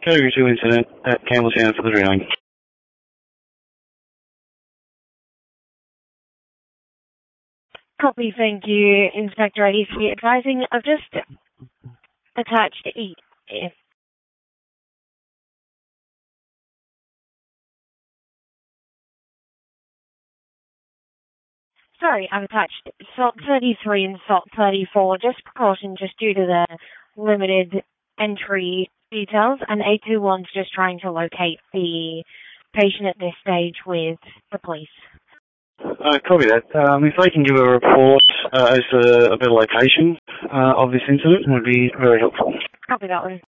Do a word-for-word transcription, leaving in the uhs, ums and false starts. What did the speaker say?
Category two incident at Campbelltown for the drilling. Copy, thank you, Inspector A D C. Advising, I've just attached E. Sorry, I've attached SALT thirty-three and SALT thirty-four. Just precaution, just due to the limited entry details, and eight two one's just trying to locate the patient at this stage with the police. Uh, copy that. Um, if they can give a report uh, as to a better location uh, of this incident, would be very helpful. Copy that one.